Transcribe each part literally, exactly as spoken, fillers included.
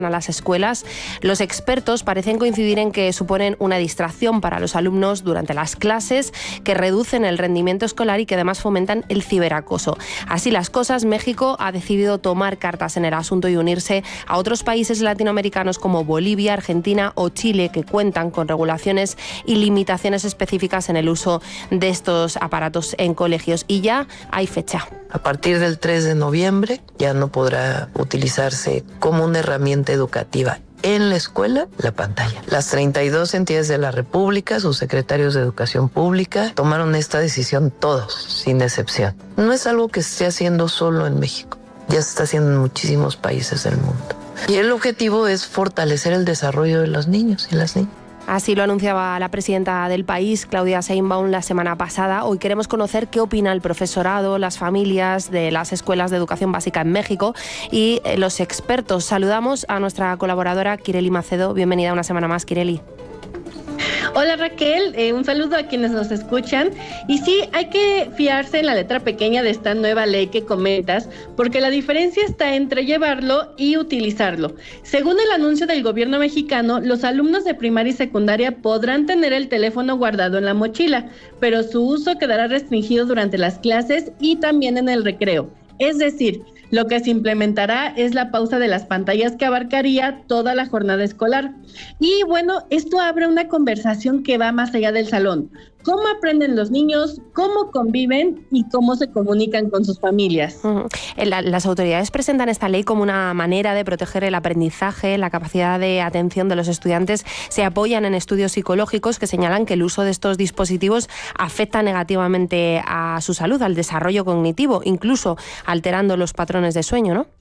a las escuelas, los expertos parecen coincidir en que suponen una distracción para los alumnos durante las clases, que reducen el rendimiento escolar y que además fomentan el ciberacoso. Así las cosas, México ha decidido tomar cartas en el asunto y unirse a otros países latinoamericanos como Bolivia, Argentina o Chile, que cuentan con regulaciones y limitaciones específicas en el uso de estos aparatos en colegios. Y ya hay fecha. A partir del tres de noviembre ya no podrá utilizarse como una herramienta educativa en la escuela la pantalla. Las treinta y dos entidades de la República, sus secretarios de Educación Pública, tomaron esta decisión todos, sin excepción. No es algo que se esté haciendo solo en México, ya se está haciendo en muchísimos países del mundo. Y el objetivo es fortalecer el desarrollo de los niños y las niñas. Así lo anunciaba la presidenta del país, Claudia Sheinbaum, la semana pasada. Hoy queremos conocer qué opina el profesorado, las familias de las escuelas de educación básica en México y los expertos. Saludamos a nuestra colaboradora Kireli Macedo. Bienvenida una semana más, Kireli. Hola Raquel, eh, un saludo a quienes nos escuchan. Y sí, hay que fiarse en la letra pequeña de esta nueva ley que comentas, porque la diferencia está entre llevarlo y utilizarlo. Según el anuncio del gobierno mexicano, los alumnos de primaria y secundaria podrán tener el teléfono guardado en la mochila, pero su uso quedará restringido durante las clases y también en el recreo. Es decir, lo que se implementará es la pausa de las pantallas que abarcaría toda la jornada escolar. Y bueno, esto abre una conversación que va más allá del salón. ¿Cómo aprenden los niños? ¿Cómo conviven? ¿Y cómo se comunican con sus familias? Uh-huh. La, las autoridades presentan esta ley como una manera de proteger el aprendizaje, la capacidad de atención de los estudiantes. Se apoyan en estudios psicológicos que señalan que el uso de estos dispositivos afecta negativamente a su salud, al desarrollo cognitivo, incluso alterando los patrones de sueño, ¿no?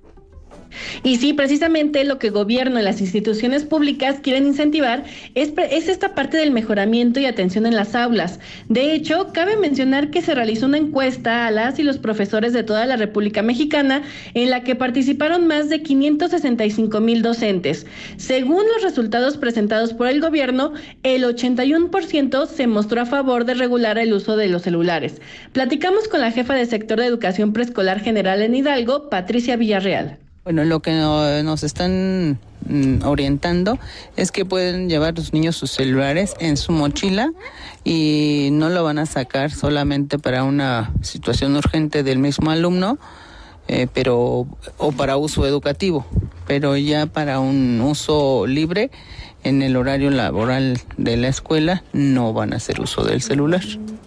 Y sí, precisamente lo que el gobierno y las instituciones públicas quieren incentivar es, es esta parte del mejoramiento y atención en las aulas. De hecho, cabe mencionar que se realizó una encuesta a las y los profesores de toda la República Mexicana en la que participaron más de quinientos sesenta y cinco mil docentes. Según los resultados presentados por el gobierno, el ochenta y uno por ciento se mostró a favor de regular el uso de los celulares. Platicamos con la jefa del sector de educación preescolar general en Hidalgo, Patricia Villarreal. Bueno, lo que nos están orientando es que pueden llevar los niños sus celulares en su mochila y no lo van a sacar solamente para una situación urgente del mismo alumno, eh, pero o para uso educativo, pero ya para un uso libre en el horario laboral de la escuela no van a hacer uso del celular.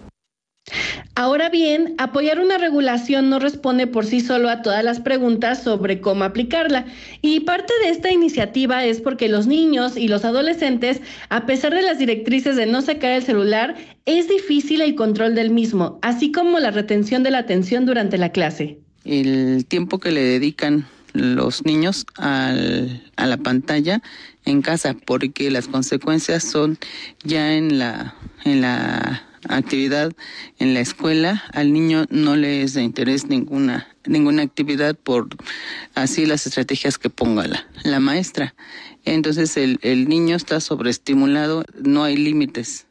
Ahora bien, apoyar una regulación no responde por sí solo a todas las preguntas sobre cómo aplicarla. Y parte de esta iniciativa es porque los niños y los adolescentes, a pesar de las directrices de no sacar el celular, es difícil el control del mismo, así como la retención de la atención durante la clase. El tiempo que le dedican los niños al, a la pantalla en casa, porque las consecuencias son ya en la en la actividad en la escuela. Al niño no le es de interés ninguna ninguna actividad por así las estrategias que ponga la, la maestra. Entonces el, el niño está sobreestimulado, no hay límites.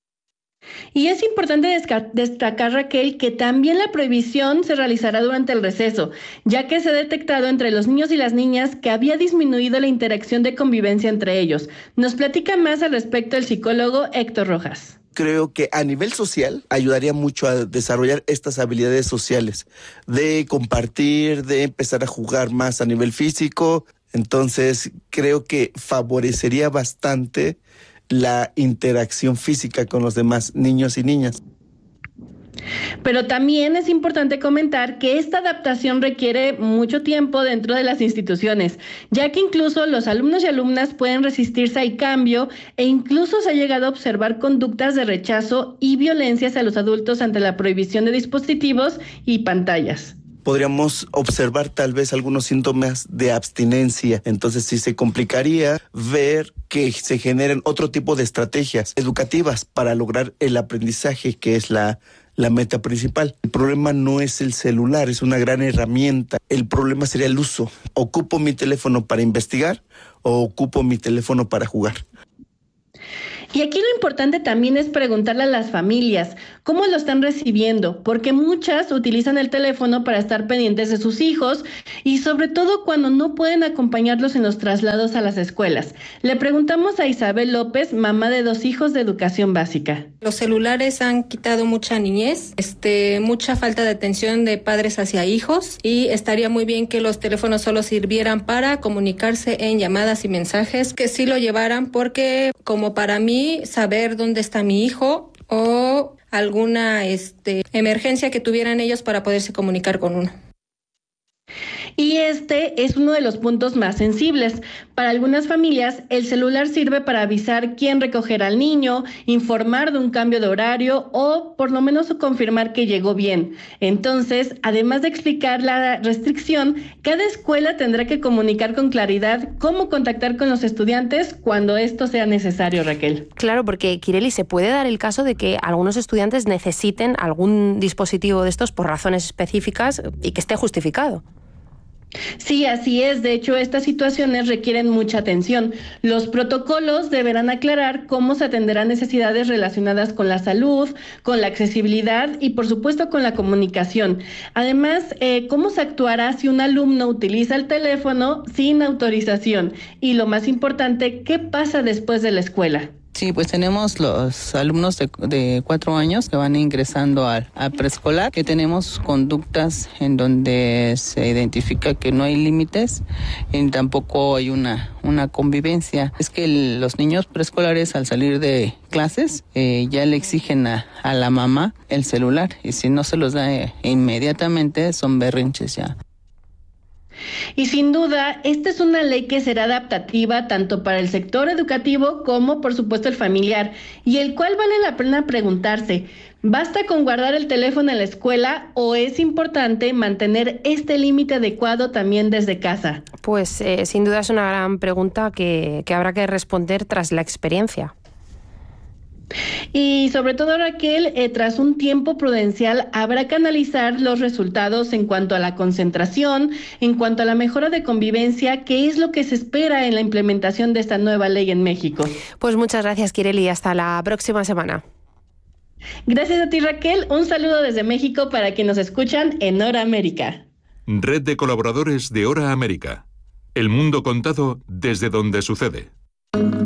Y es importante destacar, Raquel, que también la prohibición se realizará durante el receso, ya que se ha detectado entre los niños y las niñas que había disminuido la interacción de convivencia entre ellos. Nos platica más al respecto el psicólogo Héctor Rojas. Creo que a nivel social ayudaría mucho a desarrollar estas habilidades sociales, de compartir, de empezar a jugar más a nivel físico. Entonces creo que favorecería bastante la interacción física con los demás niños y niñas. Pero también es importante comentar que esta adaptación requiere mucho tiempo dentro de las instituciones, ya que incluso los alumnos y alumnas pueden resistirse al cambio e incluso se ha llegado a observar conductas de rechazo y violencias a los adultos ante la prohibición de dispositivos y pantallas. Podríamos observar tal vez algunos síntomas de abstinencia, entonces sí se complicaría ver que se generen otro tipo de estrategias educativas para lograr el aprendizaje, que es la, la meta principal. El problema no es el celular, es una gran herramienta. El problema sería el uso. ¿Ocupo mi teléfono para investigar o ocupo mi teléfono para jugar? Y aquí lo importante también es preguntarle a las familias cómo lo están recibiendo, porque muchas utilizan el teléfono para estar pendientes de sus hijos y sobre todo cuando no pueden acompañarlos en los traslados a las escuelas. Le preguntamos a Isabel López, mamá de dos hijos de educación básica. Los celulares han quitado mucha niñez, este, mucha falta de atención de padres hacia hijos, y estaría muy bien que los teléfonos solo sirvieran para comunicarse en llamadas y mensajes, que sí lo llevaran, porque como para mí saber dónde está mi hijo o alguna este, emergencia que tuvieran ellos para poderse comunicar con uno. Y este es uno de los puntos más sensibles. Para algunas familias, el celular sirve para avisar quién recogerá al niño, informar de un cambio de horario o por lo menos confirmar que llegó bien. Entonces, además de explicar la restricción, cada escuela tendrá que comunicar con claridad cómo contactar con los estudiantes cuando esto sea necesario, Raquel. Claro, porque, Kireli, se puede dar el caso de que algunos estudiantes necesiten algún dispositivo de estos por razones específicas y que esté justificado. Sí, así es. De hecho, estas situaciones requieren mucha atención. Los protocolos deberán aclarar cómo se atenderán necesidades relacionadas con la salud, con la accesibilidad y, por supuesto, con la comunicación. Además, eh, cómo se actuará si un alumno utiliza el teléfono sin autorización. Y lo más importante, ¿qué pasa después de la escuela? Sí, pues tenemos los alumnos de, de cuatro años que van ingresando al, al preescolar, que tenemos conductas en donde se identifica que no hay límites y tampoco hay una, una convivencia. Es que el, los niños preescolares al salir de clases eh, ya le exigen a, a la mamá el celular, y si no se los da eh, inmediatamente son berrinches ya. Y sin duda, esta es una ley que será adaptativa tanto para el sector educativo como, por supuesto, el familiar, y el cual vale la pena preguntarse, ¿basta con guardar el teléfono en la escuela o es importante mantener este límite adecuado también desde casa? Pues eh, sin duda es una gran pregunta que, que habrá que responder tras la experiencia. Y sobre todo, Raquel, eh, tras un tiempo prudencial habrá que analizar los resultados en cuanto a la concentración, en cuanto a la mejora de convivencia, que es lo que se espera en la implementación de esta nueva ley en México. Pues muchas gracias, Kireli, hasta la próxima semana. Gracias a ti, Raquel. Un saludo desde México para quienes nos escuchan en Hora América. Red de colaboradores de Hora América. El mundo contado desde donde sucede.